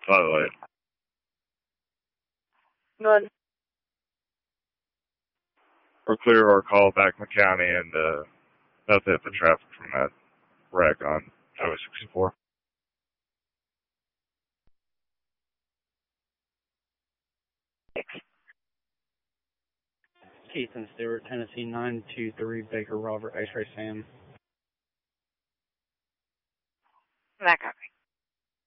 By the way, None. we're clear our call back County, and that's it for traffic from that wreck on Highway 64. Ethan Stewart, Tennessee 923 Baker Robert X-Ray Sam. That copy.